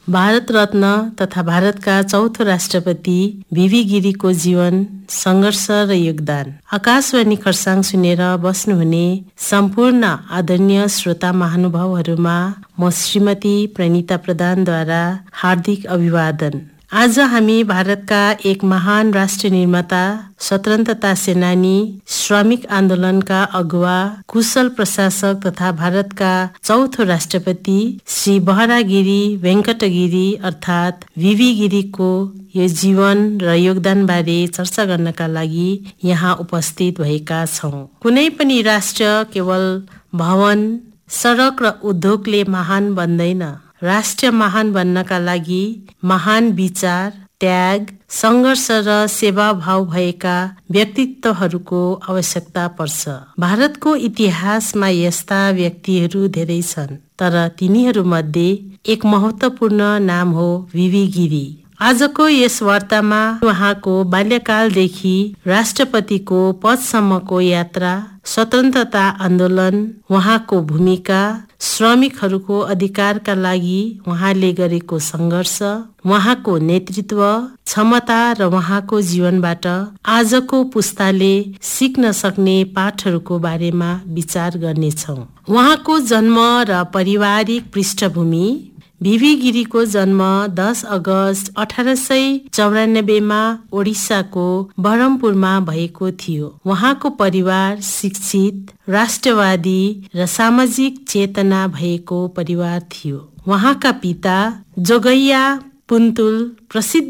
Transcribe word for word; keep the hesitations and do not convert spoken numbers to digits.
भारत रत्न तथा भारतका चौथो राष्ट्रपति भिभी गिरीको जीवन, संघर्ष र योगदान। आकाशवाणी खरसाङ सुनेर बस्नुहुने सम्पूर्ण आदरणीय श्रोता महानुभावहरूमा म श्रीमती प्रणिता प्रधानद्वारा हार्दिक अभिवादन। आज हामी भारतका एक महान राष्ट्र निर्माता, स्वतन्त्रता सेनानी, श्रमिक आन्दोलनका अगुवा, कुशल प्रशासक तथा भारतका चौथो राष्ट्रपति श्री बहरागिरी वेङ्कटगिरी अर्थात् भिभी गिरीको यो जीवन र योगदान बारे चर्चा गर्नका लागि यहाँ उपस्थित भएका छौं। कुनै पनि राष्ट्र केवल भवन, सडक र उद्योगले महान बन्दैन। राष्ट्र महान बन्नका लागि महान विचार, त्याग, संघर्ष र सेवाभाव भएका व्यक्तित्वहरूको आवश्यकता पर्छ। भारतको इतिहासमा यस्ता व्यक्तिहरू धेरै छन्, तर तिनीहरूमध्ये एक महत्त्वपूर्ण नाम हो भिभी गिरी। आजको यस वार्तामा उहाँको बाल्यकालदेखि राष्ट्रपतिको पदसम्मको यात्रा, स्वतन्त्रता आन्दोलन, उहाँको भूमिका, श्रमिकहरूको अधिकारका लागि उहाँले गरेको सङ्घर्ष, उहाँको नेतृत्व क्षमता र उहाँको जीवनबाट आजको पुस्ताले सिक्न सक्ने पाठहरूको बारेमा विचार गर्नेछौँ। उहाँको जन्म र पारिवारिक पृष्ठभूमि। भिभी गिरीको जन्म दस अगस्त अठार सय चौरानब्बेमा ओडिसाको बरहमपुरमा भएको थियो। उहाँको परिवार शिक्षित, राष्ट्रवादी र सामाजिक चेतना भएको परिवार थियो। उहाँका पिता जोगैया पुन्तुल प्रसिद्ध